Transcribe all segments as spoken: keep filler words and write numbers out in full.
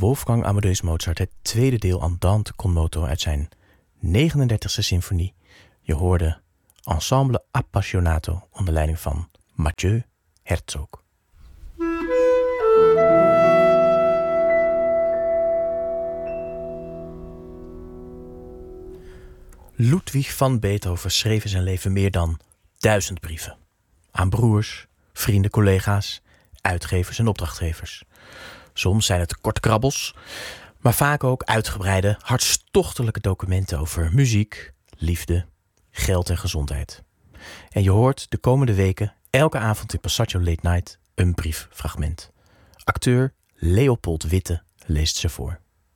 Wolfgang Amadeus Mozart het tweede deel Andante con moto uit zijn negenendertigste symfonie. Je hoorde Ensemble Appassionato onder leiding van Mathieu Herzog. Ludwig van Beethoven schreef in zijn leven meer dan duizend brieven. Aan broers, vrienden, collega's, uitgevers en opdrachtgevers. Soms zijn het korte krabbels, maar vaak ook uitgebreide, hartstochtelijke documenten over muziek, liefde, geld en gezondheid. En je hoort de komende weken elke avond in Passaccio Late Night een brieffragment. Acteur Leopold Witte leest ze voor.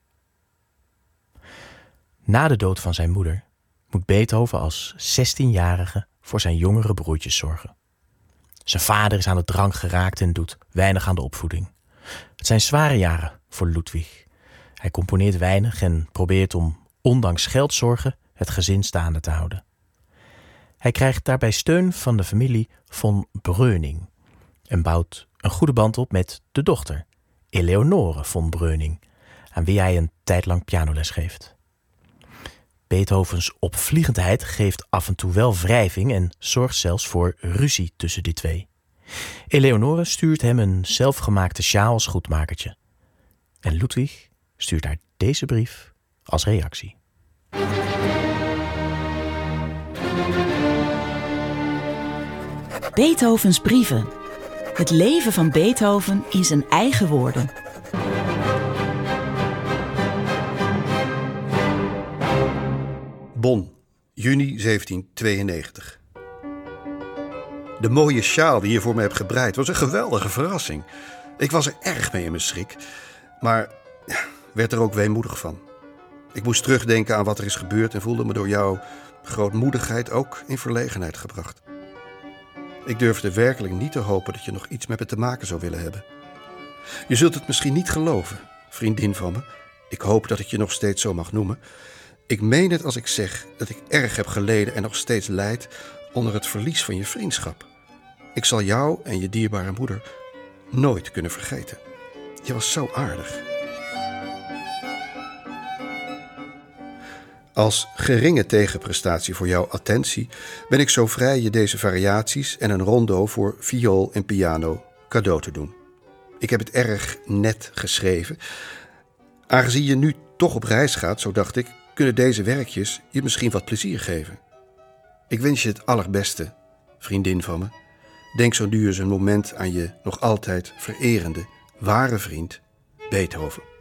Na de dood van zijn moeder moet Beethoven als zestienjarige voor zijn jongere broertjes zorgen. Zijn vader is aan de drank geraakt en doet weinig aan de opvoeding. Het zijn zware jaren voor Ludwig. Hij componeert weinig en probeert om, ondanks geldzorgen, het gezin staande te houden. Hij krijgt daarbij steun van de familie von Breuning en bouwt een goede band op met de dochter, Eleonore von Breuning, aan wie hij een tijd lang pianoles geeft. Beethovens opvliegendheid geeft af en toe wel wrijving en zorgt zelfs voor ruzie tussen die twee. Eleonore stuurt hem een zelfgemaakte sjaal als goedmakertje. En Ludwig stuurt haar deze brief als reactie. Beethovens brieven. Het leven van Beethoven in zijn eigen woorden. Bonn, juni zeventienhonderdtweeënnegentig. De mooie sjaal die je voor me hebt gebreid was een geweldige verrassing. Ik was er erg mee in mijn schrik, maar ja, werd er ook weemoedig van. Ik moest terugdenken aan wat er is gebeurd en voelde me door jouw grootmoedigheid ook in verlegenheid gebracht. Ik durfde werkelijk niet te hopen dat je nog iets met me te maken zou willen hebben. Je zult het misschien niet geloven, vriendin van me. Ik hoop dat ik je nog steeds zo mag noemen. Ik meen het als ik zeg dat ik erg heb geleden en nog steeds lijd onder het verlies van je vriendschap. Ik zal jou en je dierbare moeder nooit kunnen vergeten. Je was zo aardig. Als geringe tegenprestatie voor jouw attentie ben ik zo vrij je deze variaties en een rondo voor viool en piano cadeau te doen. Ik heb het erg net geschreven. Aangezien je nu toch op reis gaat, zo dacht ik, kunnen deze werkjes je misschien wat plezier geven. Ik wens je het allerbeste, vriendin van me. Denk zo nu eens een moment aan je nog altijd vererende, ware vriend Beethoven.